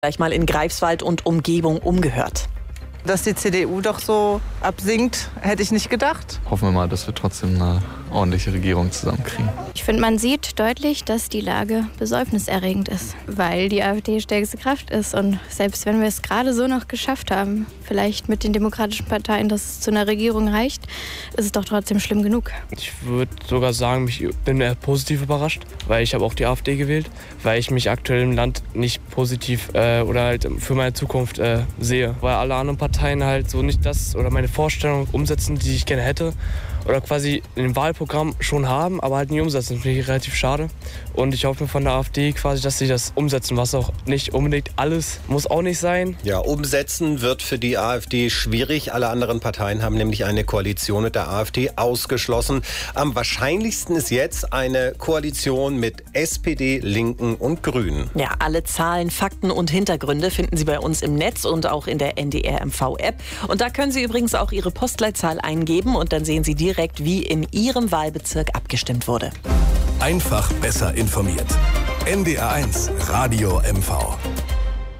Gleich mal in Greifswald und Umgebung umgehört. Dass die CDU doch so absinkt, hätte ich nicht gedacht. Hoffen wir mal, dass wir trotzdem eine ordentliche Regierung zusammenkriegen. Ich finde, man sieht deutlich, dass die Lage besorgniserregend ist, weil die AfD stärkste Kraft ist. Und selbst wenn wir es gerade so noch geschafft haben, vielleicht mit den demokratischen Parteien, dass es zu einer Regierung reicht, ist es doch trotzdem schlimm genug. Ich würde sogar sagen, ich bin eher positiv überrascht, weil ich habe auch die AfD gewählt, weil ich mich aktuell im Land nicht positiv oder halt für meine Zukunft sehe, weil alle anderen Parteien halt so nicht das oder meine Vorstellung umsetzen, die ich gerne hätte oder quasi in dem Wahlprogramm schon haben, aber halt nie umsetzen. Das finde ich relativ schade. Und ich hoffe von der AfD quasi, dass sie das umsetzen, was auch nicht unbedingt alles muss auch nicht sein. Ja, umsetzen wird für die AfD schwierig. Alle anderen Parteien haben nämlich eine Koalition mit der AfD ausgeschlossen. Am wahrscheinlichsten ist jetzt eine Koalition mit SPD, Linken und Grünen. Ja, alle Zahlen, Fakten und Hintergründe finden Sie bei uns im Netz und auch in der NDR-MV-App. Und da können Sie übrigens auch Ihre Postleitzahl eingeben und dann sehen Sie direkt, wie in Ihrem Wahlbezirk abgestimmt wurde. Einfach besser informiert. NDR 1 Radio MV.